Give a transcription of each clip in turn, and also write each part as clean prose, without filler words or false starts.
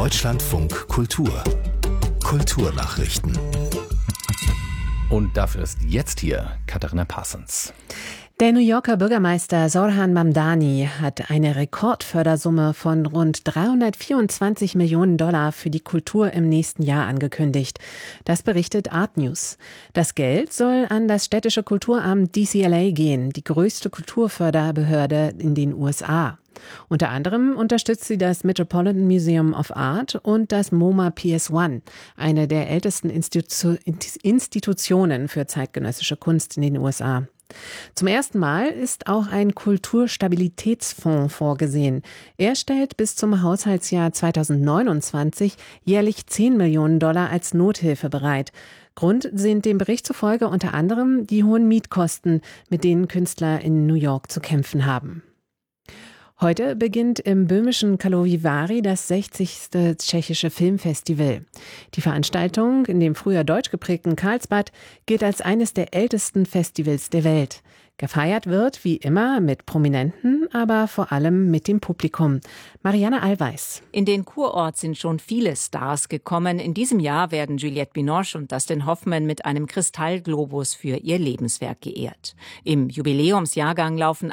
Deutschlandfunk Kultur. Kulturnachrichten. Und dafür ist jetzt hier Katharina Parsons. Der New Yorker Bürgermeister Zoran Mamdani hat eine Rekordfördersumme von rund 324 Millionen Dollar für die Kultur im nächsten Jahr angekündigt. Das berichtet Art News. Das Geld soll an das städtische Kulturamt DCLA gehen, die größte Kulturförderbehörde in den USA. Unter anderem unterstützt sie das Metropolitan Museum of Art und das MoMA PS1, eine der ältesten Institutionen für zeitgenössische Kunst in den USA. Zum ersten Mal ist auch ein Kulturstabilitätsfonds vorgesehen. Er stellt bis zum Haushaltsjahr 2029 jährlich 10 Millionen Dollar als Nothilfe bereit. Grund sind dem Bericht zufolge unter anderem die hohen Mietkosten, mit denen Künstler in New York zu kämpfen haben. Heute beginnt im böhmischen Karlovy Vary das 60. tschechische Filmfestival. Die Veranstaltung in dem früher deutsch geprägten Karlsbad gilt als eines der ältesten Festivals der Welt. Gefeiert wird, wie immer, mit Prominenten, aber vor allem mit dem Publikum. Marianne Allweis. In den Kurort sind schon viele Stars gekommen. In diesem Jahr werden Juliette Binoche und Dustin Hoffman mit einem Kristallglobus für ihr Lebenswerk geehrt. Im Jubiläumsjahrgang laufen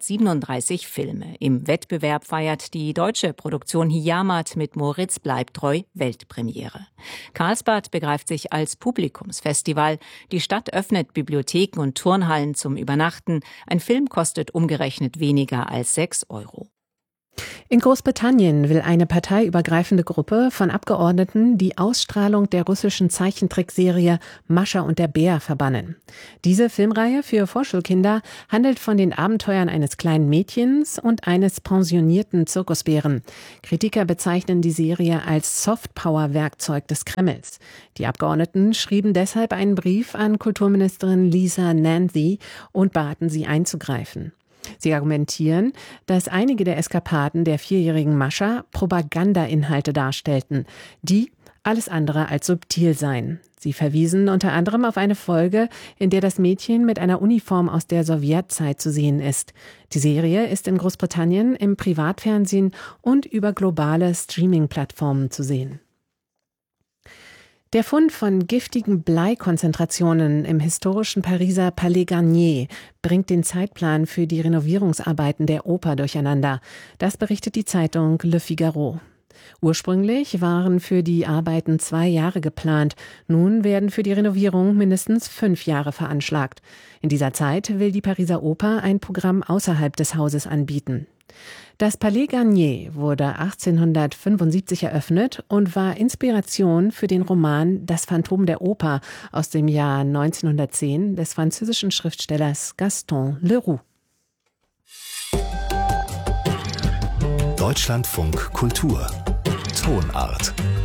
137 Filme. Im Wettbewerb feiert die deutsche Produktion Hijamat mit Moritz Bleibtreu Weltpremiere. Karlsbad begreift sich als Publikumsfestival. Die Stadt öffnet Bibliotheken und Turnhallen zum Übernachten. Ein Film kostet umgerechnet weniger als 6 Euro. In Großbritannien will eine parteiübergreifende Gruppe von Abgeordneten die Ausstrahlung der russischen Zeichentrickserie Mascha und der Bär verbannen. Diese Filmreihe für Vorschulkinder handelt von den Abenteuern eines kleinen Mädchens und eines pensionierten Zirkusbären. Kritiker bezeichnen die Serie als Softpower-Werkzeug des Kremls. Die Abgeordneten schrieben deshalb einen Brief an Kulturministerin Lisa Nancy und baten sie einzugreifen. Sie argumentieren, dass einige der Eskapaden der 4-jährigen Mascha Propagandainhalte darstellten, die alles andere als subtil seien. Sie verwiesen unter anderem auf eine Folge, in der das Mädchen mit einer Uniform aus der Sowjetzeit zu sehen ist. Die Serie ist in Großbritannien im Privatfernsehen und über globale Streaming-Plattformen zu sehen. Der Fund von giftigen Bleikonzentrationen im historischen Pariser Palais Garnier bringt den Zeitplan für die Renovierungsarbeiten der Oper durcheinander. Das berichtet die Zeitung Le Figaro. Ursprünglich waren für die Arbeiten 2 Jahre geplant. Nun werden für die Renovierung mindestens 5 Jahre veranschlagt. In dieser Zeit will die Pariser Oper ein Programm außerhalb des Hauses anbieten. Das Palais Garnier wurde 1875 eröffnet und war Inspiration für den Roman Das Phantom der Oper aus dem Jahr 1910 des französischen Schriftstellers Gaston Leroux. Deutschlandfunk Kultur. Tonart.